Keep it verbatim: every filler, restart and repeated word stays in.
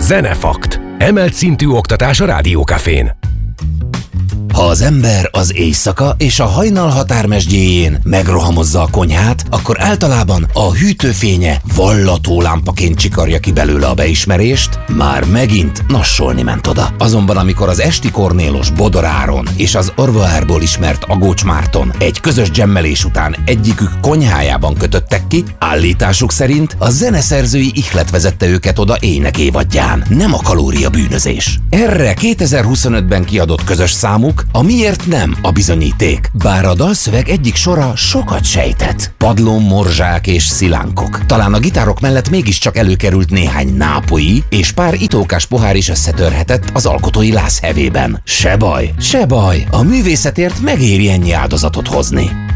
Zenefakt. Emelt szintű oktatás a Rádiókafén. Ha az ember az éjszaka és a hajnal határmesdjéjén megrohamozza a konyhát, akkor általában a hűtőfénye vallató lámpaként csikarja ki belőle a beismerést, már megint nassolni ment oda. Azonban amikor az esti Kornélos Bodor Áron és az Orvoárból ismert Agócs Márton egy közös dzsemmelés után egyikük konyhájában kötöttek ki, állításuk szerint a zeneszerzői ihlet vezette őket oda ének évadján, nem a kalóriabűnözés. Erre kétezer-huszonötben kiadott közös számuk a Miért nem a bizonyíték, bár a dalszöveg egyik sora sokat sejtett. Padlón morzsák és szilánkok. Talán a gitárok mellett mégiscsak előkerült néhány nápoi, és pár itókás pohár is összetörhetett az alkotói lázhevében. Se baj, se baj, a művészetért megéri ennyi áldozatot hozni.